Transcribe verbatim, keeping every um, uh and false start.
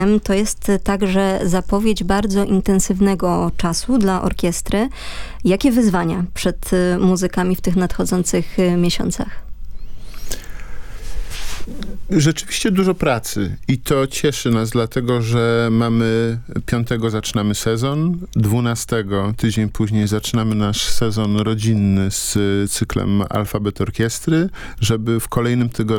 To jest także zapowiedź bardzo intensywnego czasu dla orkiestry. Jakie wyzwania przed muzykami w tych nadchodzących miesiącach? Rzeczywiście dużo pracy i to cieszy nas, dlatego że mamy piątego zaczynamy sezon, dwunastego tydzień później zaczynamy nasz sezon rodzinny z cyklem Alfabet Orkiestry, żeby w kolejnym tygodniu